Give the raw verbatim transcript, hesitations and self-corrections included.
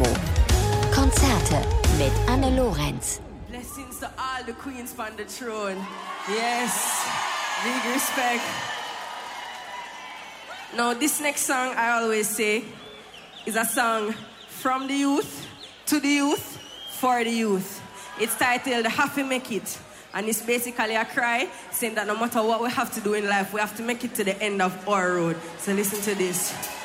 Promo. Konzerte mit Anne Lorenz. Blessings to all the queens on the throne. Yes, big respect. Now, this next song, I always say, is a song from the youth, to the youth, for the youth. It's titled Have to Make It. And it's basically a cry saying that no matter what we have to do in life, we have to make it to the end of our road. So listen to this.